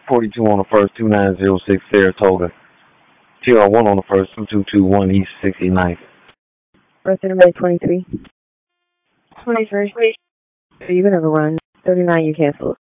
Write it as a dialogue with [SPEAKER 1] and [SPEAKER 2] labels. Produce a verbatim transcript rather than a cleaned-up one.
[SPEAKER 1] forty-two on the first, two nine zero six Saratoga. T R one on the first, two two two one East sixty-ninth.
[SPEAKER 2] Resident May twenty-three. twenty-three. You're going to run. thirty-nine, you cancel.